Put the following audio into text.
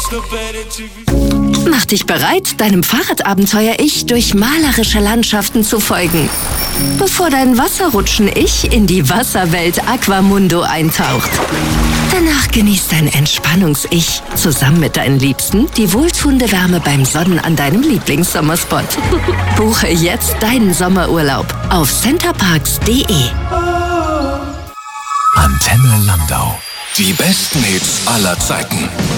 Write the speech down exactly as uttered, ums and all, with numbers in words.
Mach dich bereit, deinem Fahrradabenteuer-Ich durch malerische Landschaften zu folgen, bevor dein Wasserrutschen-Ich in die Wasserwelt Aquamundo eintaucht. Danach genießt dein Entspannungs-Ich zusammen mit deinen Liebsten die wohltuende Wärme beim Sonnen an deinem Lieblingssommerspot. Buche jetzt deinen Sommerurlaub auf centerparks punkt de. Antenne Landau. Die besten Hits aller Zeiten.